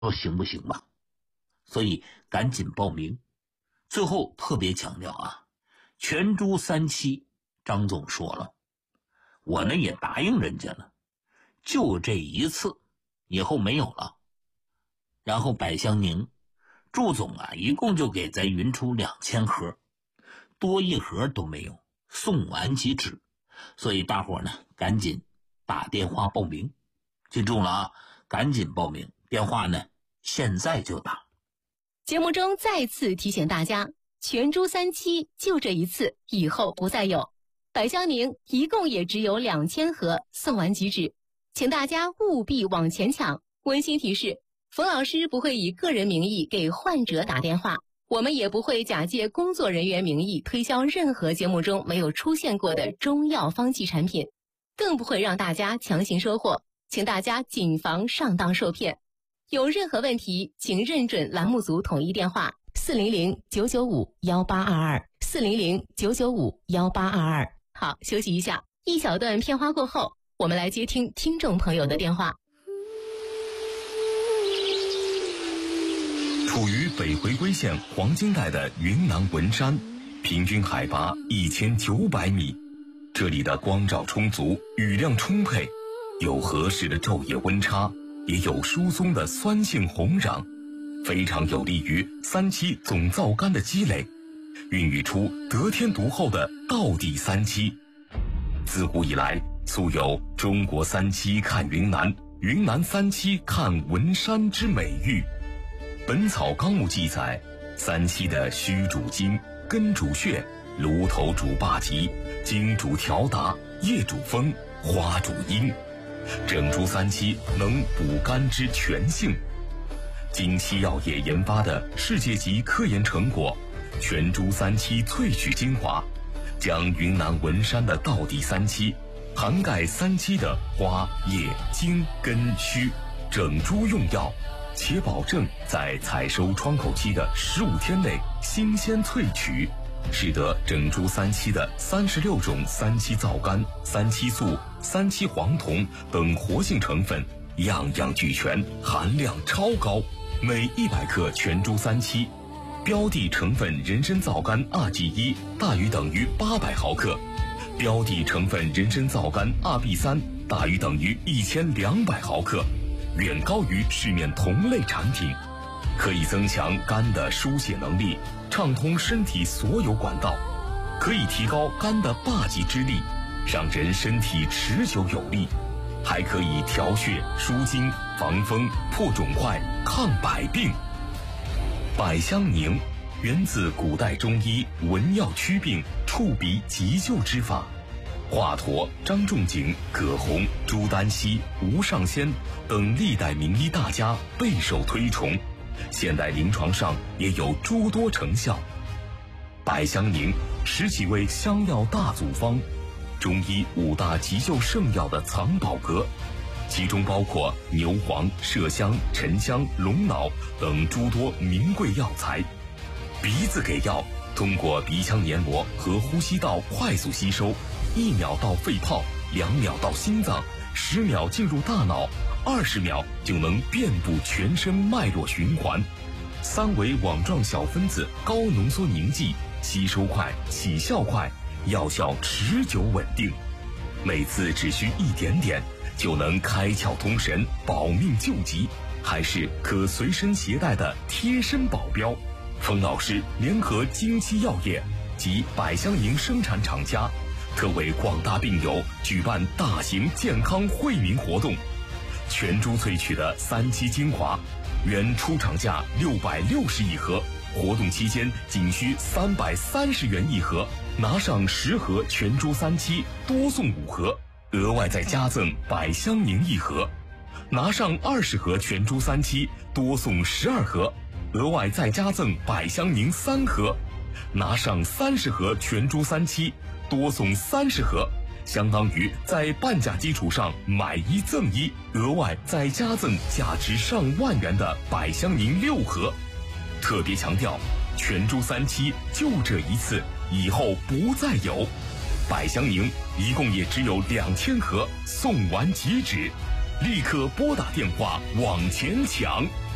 说行不行吧？所以赶紧报名。最后特别强调啊，全猪3期，张总说了，我呢也答应人家了，就这一次，以后没有了。然后百香凝祝总啊，一共就给咱匀出2000盒，多一盒都没有，送完即止。所以大伙呢赶紧打电话报名，记住了啊，赶紧报名，电话呢现在就打。 节目中再次提醒大家，全猪3期就这一次，以后不再有。百香凝一共也只有2000盒，送完即止，请大家务必往前抢。温馨提示，冯老师不会以个人名义给患者打电话，我们也不会假借工作人员名义推销任何节目中没有出现过的中药方剂产品，更不会让大家强行收货，请大家谨防上当受骗。有任何问题，请认准栏目组统一电话400-995-1822，400-995-1822。好，休息一下，一小段片花过后，我们来接听听众朋友的电话。 处于北回归线黄金带的云南文山，平均海拔1900米，这里的光照充足，雨量充沛，有合适的昼夜温差，也有疏松的酸性红壤，非常有利于3期总皂苷的积累，孕育出得天独厚的道地3期。自古以来，素有中国3期看云南，云南3期看文山之美誉。本草纲目记载，3期的虚主筋，根主血，颅头主霸极，茎主调达，叶主风，花主阴。整株3期能补肝之全性。经西药业研发的世界级科研成果，全株3期萃取精华，将云南文山的道地3期，涵盖3期的花、叶、茎、根、须，整株用药，且保证在采收窗口期的15天内新鲜萃取，使得整株3期的36种3期皂苷、3期素、3期黄酮等活性成分样样俱全，含量超高。每100克全株3期，标的成分人参皂苷 2G1 大于等于800毫克，标的成分人参皂苷 2B3 大于等于1200毫克，远高于市面同类产品，可以增强肝的输血能力，畅通身体所有管道，可以提高肝的霸极之力，让人身体持久有力，还可以调血、舒筋、防风、破肿块、抗百病。百香凝源自古代中医闻药祛病、触鼻急救之法，华佗、张仲景、葛洪、朱丹溪、吴尚先等历代名医大家备受推崇，现代临床上也有诸多成效。百香凝10几味香药大组方，中医5大急救圣药的藏宝阁，其中包括牛黄、麝香、沉香、龙脑等诸多名贵药材。鼻子给药，通过鼻腔黏膜和呼吸道快速吸收，1秒到肺泡，2秒到心脏，10秒进入大脑，20秒就能遍布全身脉络循环。3维网状小分子高浓缩凝剂，吸收快，起效快，药效持久稳定，每次只需一点点就能开窍通神，保命救急，还是可随身携带的贴身保镖。冯老师联合京七药业及百香凝生产厂家，特为广大病友举办大型健康惠民活动。全株萃取的3期精华，原出厂价660一盒，活动期间仅需330元一盒，拿上10盒全株3期，多送5盒，额外再加赠百香凝1盒；拿上20盒全株3期，多送12盒，额外再加赠百香凝3盒；拿上30盒全株3期，多送30盒，相当于在半价基础上买1赠1，额外再加赠价值上万元的百香凝6盒。特别强调，全株3期就这一次，以后不再有。百香凝一共也只有2000盒，送完即止，立刻拨打电话往前抢。